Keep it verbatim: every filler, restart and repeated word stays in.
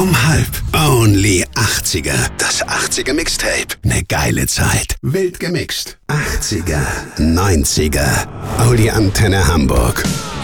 Um halb. Only achtziger. Das achtziger Mixtape. Ne geile Zeit. Wild gemixt. achtziger, neunziger. Audi Antenne Hamburg.